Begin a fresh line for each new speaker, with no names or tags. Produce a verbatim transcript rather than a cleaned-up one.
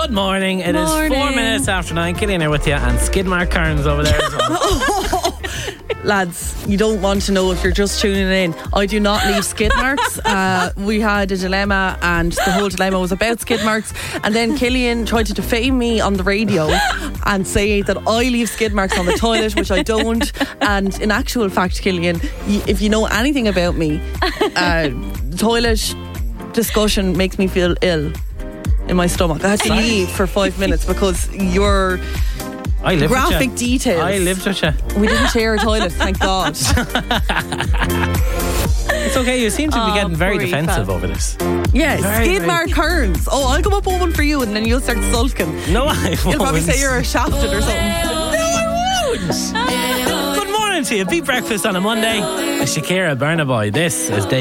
Good morning. It
Morning.
is four minutes after nine. Killian here with you, and Skidmark Kearns over there as well.
Lads, you don't want to know if you're just tuning in. I do not leave skid marks. Uh, we had a dilemma, and the whole dilemma was about skid marks. And then Killian tried to defame me on the radio and say that I leave skid marks on the toilet, which I don't. And in actual fact, Killian, y- if you know anything about me, uh, toilet discussion makes me feel ill in my stomach. I had to leave for five minutes because your
I lived
graphic
with you.
details.
I lived with you.
We didn't share a toilet, thank God.
It's okay. You seem to be
Oh,
getting very
poor
defensive
Aoife.
over this.
Yeah,
Very,
Skid
very-
Mark Kearns. Oh, I'll come up with one for you and then you'll start sulking.
No, I won't.
You'll probably say you're shafted or something.
Good morning to you. Beat breakfast on a Monday. Shakira Burnaboy. This is Dave.